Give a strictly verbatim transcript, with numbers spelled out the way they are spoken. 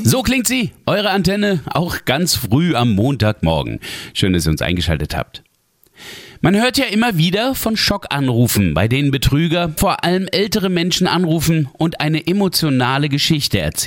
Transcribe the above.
So klingt sie, eure Antenne, auch ganz früh am Montagmorgen. Schön, dass ihr uns eingeschaltet habt. Man hört ja immer wieder von Schockanrufen, bei denen Betrüger vor allem ältere Menschen anrufen und eine emotionale Geschichte erzählen.